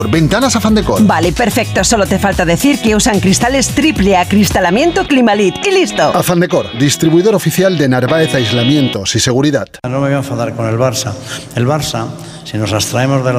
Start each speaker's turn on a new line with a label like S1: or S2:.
S1: Ventanas Afán Decor.
S2: Vale, perfecto. Solo te falta decir que usan cristales triple acristalamiento Climalit. ¡Y listo!
S1: Afán Decor, distribuidor oficial de Narváez Aislamientos y Seguridad.
S3: No me voy a enfadar con el Barça. El Barça, si nos abstraemos de la